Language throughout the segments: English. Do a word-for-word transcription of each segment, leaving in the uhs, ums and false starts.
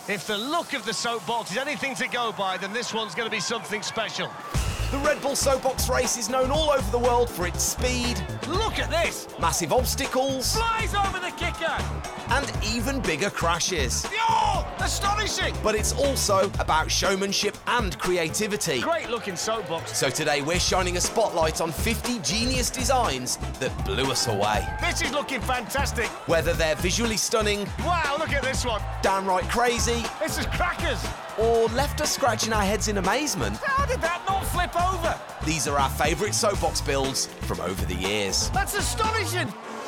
If the look of the soapbox is anything to go by, then this one's going to be something special. The Red Bull Soapbox race is known all over the world for its speed. Look at this! Massive obstacles. Flies over the kicker! And even bigger crashes. Oh, astonishing! But it's also about showmanship and creativity. Great looking soapbox. So today we're shining a spotlight on fifty genius designs that blew us away. This is looking fantastic. Whether they're visually stunning, Wow, look at this one. downright crazy, This is crackers. or left us scratching our heads in amazement, How did that not flip over? these are our favourite soapbox builds from over the years. That's astonishing.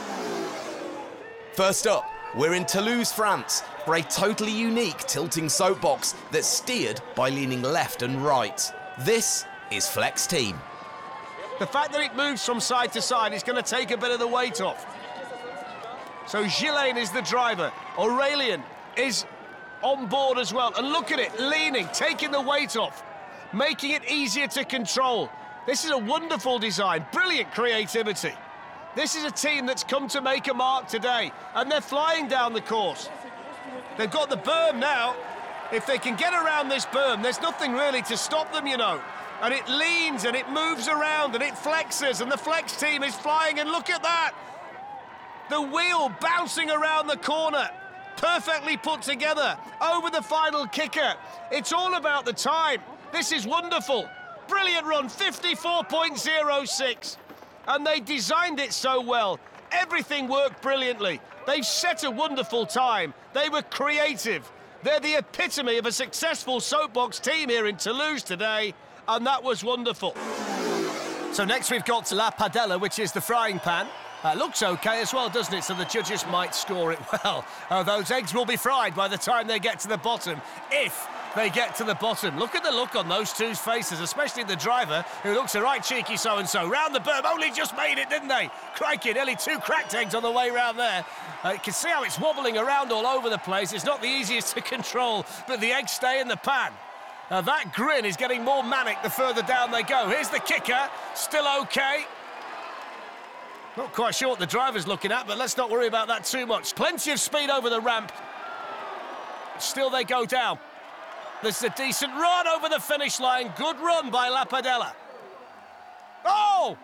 First up, we're in Toulouse, France, for a totally unique tilting soapbox that's steered by leaning left and right. This is Flex Team. The fact that it moves from side to side is going to take a bit of the weight off. So Ghislaine is the driver. Aurélien is on board as well. And look at it, leaning, taking the weight off, making it easier to control. This is a wonderful design, brilliant creativity. This is a team that's come to make a mark today, and they're flying down the course. They've got the berm now. If they can get around this berm, there's nothing really to stop them, you know. And it leans, and it moves around, and it flexes, and the Flex Team is flying, and look at that! The wheel bouncing around the corner, perfectly put together, over the final kicker. It's all about the time. This is wonderful. Brilliant run, fifty-four point oh six. And they designed it so well. Everything worked brilliantly. They've set a wonderful time. They were creative. They're the epitome of a successful soapbox team here in Toulouse today, and that was wonderful. So next we've got La Padella, which is the frying pan. Uh, looks okay as well, doesn't it? So the judges might score it well. Uh, those eggs will be fried by the time they get to the bottom, if they get to the bottom. Look at the look on those two's faces, especially the driver, who looks a right cheeky so-and-so. Round the berm, only just made it, didn't they? Crikey, nearly two cracked eggs on the way round there. Uh, you can see how it's wobbling around all over the place. It's not the easiest to control, but the eggs stay in the pan. Uh, that grin is getting more manic the further down they go. Here's the kicker, still okay. Not quite sure what the driver's looking at, but let's not worry about that too much. Plenty of speed over the ramp. Still they go down. This is a decent run over the finish line. Good run by La Padella. Oh!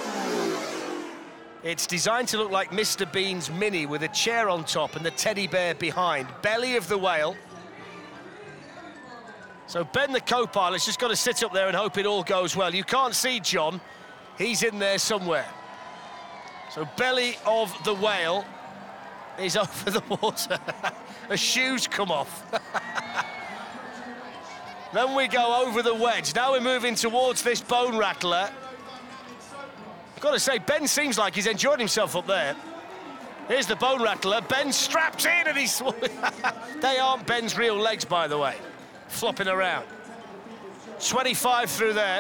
It's designed to look like Mister Bean's Mini with a chair on top and the teddy bear behind. Belly of the whale. So Ben, the co-pilot's just got to sit up there and hope it all goes well. You can't see John. He's in there somewhere. So belly of the whale is over the water. The shoes come off. Then we go over the wedge. Now we're moving towards this bone rattler. I've got to say, Ben seems like he's enjoyed himself up there. Here's the bone rattler. Ben strapped in and he's... They aren't Ben's real legs, by the way. Flopping around. twenty-five through there.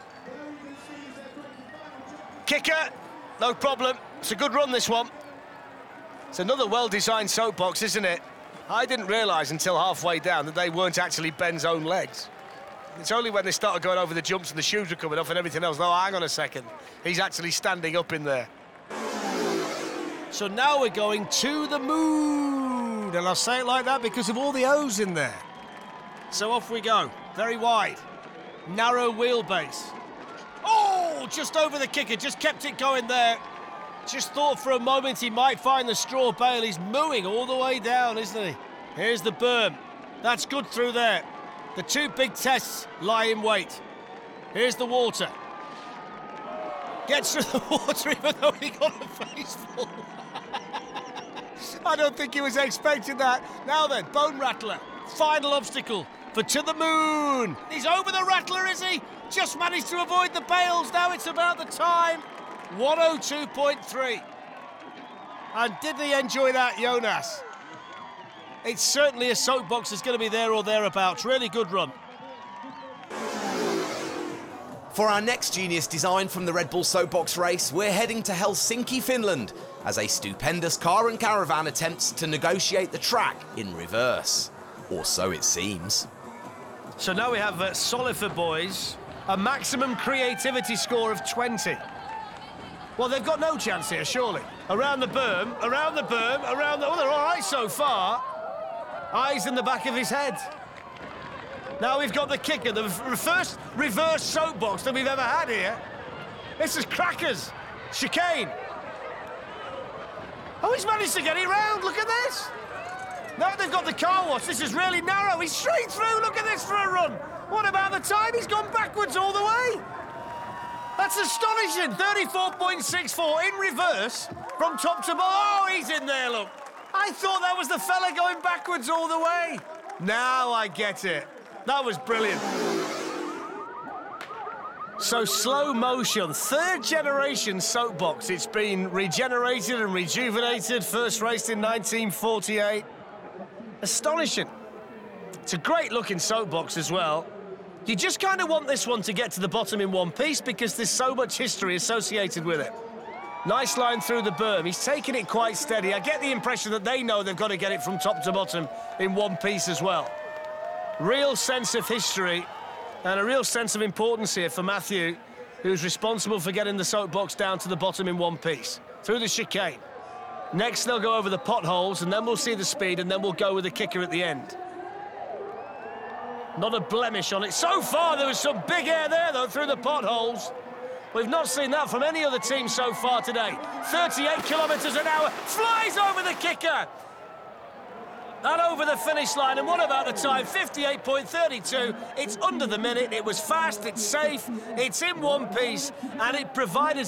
Kicker, no problem. It's a good run, this one. It's another well-designed soapbox, isn't it? I didn't realise until halfway down that they weren't actually Ben's own legs. It's only when they started going over the jumps and the shoes were coming off and everything else. No, hang on a second. He's actually standing up in there. So now we're going to the moon. And I'll say it like that because of all the O's in there. So off we go. Very wide. Narrow wheelbase. Oh, just over the kicker. Just kept it going there. Just thought for a moment he might find the straw bale. He's mooing all the way down, isn't he? Here's the berm. That's good through there. The two big tests lie in wait. Here's the water. Gets through the water even though he got a face full. I don't think he was expecting that. Now then, bone rattler. Final obstacle for to the moon. He's over the rattler, is he? Just managed to avoid the bales. Now it's about the time. one oh two point three. And did he enjoy that, Jonas? It's certainly a soapbox that's going to be there or thereabouts. Really good run. For our next genius design from the Red Bull Soapbox race, we're heading to Helsinki, Finland, as a stupendous car and caravan attempts to negotiate the track in reverse. Or so it seems. So now we have uh, Solifer boys, a maximum creativity score of twenty. Well, they've got no chance here, surely. Around the berm, around the berm, around the... Oh, they're all right so far. Eyes in the back of his head. Now we've got the kicker, the first reverse soapbox that we've ever had here. This is crackers. Chicane. Oh, he's managed to get it round. Look at this. Now they've got the car wash. This is really narrow. He's straight through. Look at this for a run. What about the time? He's gone backwards all the way. That's astonishing. thirty-four point six four in reverse from top to bottom. Oh, he's in there, look. I thought that was the fella going backwards all the way. Now I get it. That was brilliant. So slow motion, third generation soapbox. It's been regenerated and rejuvenated, first raced in nineteen forty-eight. Astonishing. It's a great looking soapbox as well. You just kind of want this one to get to the bottom in one piece because there's so much history associated with it. Nice line through the berm. He's taking it quite steady. I get the impression that they know they've got to get it from top to bottom in one piece as well. Real sense of history and a real sense of importance here for Matthew, who's responsible for getting the soapbox down to the bottom in one piece, through the chicane. Next, they'll go over the potholes, and then we'll see the speed, and then we'll go with the kicker at the end. Not a blemish on it. So far, there was some big air there, though, through the potholes. We've not seen that from any other team so far today. thirty-eight kilometres an hour, flies over the kicker. And over the finish line, and what about the time? fifty-eight point three two. It's under the minute. It was fast, it's safe, it's in one piece, and it provided